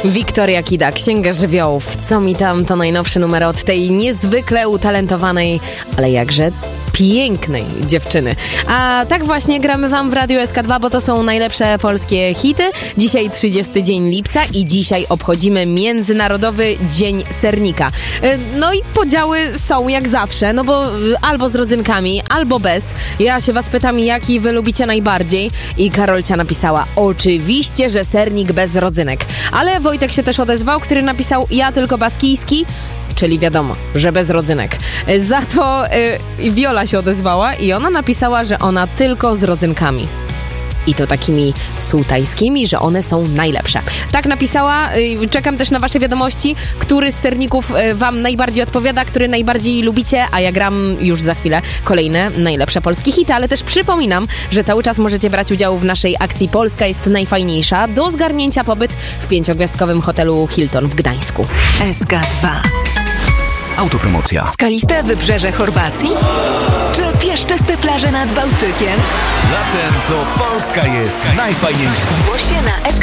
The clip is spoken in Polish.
Wiktoria Kida, Księga Żywiołów. Co mi tam, to najnowszy numer od tej niezwykle utalentowanej, ale jakże pięknej dziewczyny. A tak właśnie gramy wam w Radiu SK2, bo to są najlepsze polskie hity. Dzisiaj 30 dzień lipca i dzisiaj obchodzimy Międzynarodowy Dzień Sernika. No i podziały są jak zawsze, no bo albo z rodzynkami, albo bez. Ja się was pytam, jaki wy lubicie najbardziej? I Karolcia napisała, oczywiście, że sernik bez rodzynek. Ale Wojtek się też odezwał, który napisał, ja tylko baskijski, czyli wiadomo, że bez rodzynek. Za to Wiola się odezwała i ona napisała, że ona tylko z rodzynkami. I to takimi sułtańskimi, że one są najlepsze. Tak napisała. Czekam też na wasze wiadomości, który z serników wam najbardziej odpowiada, który najbardziej lubicie, a ja gram już za chwilę kolejne najlepsze polskie hity, ale też przypominam, że cały czas możecie brać udział w naszej akcji Polska jest najfajniejsza do zgarnięcia pobyt w 5-gwiazdkowym hotelu Hilton w Gdańsku. SK2. Autopromocja. Skaliste wybrzeże Chorwacji? Czy piaszczyste plaże nad Bałtykiem? Latem to Polska jest najfajniejsza. Zgłoś się na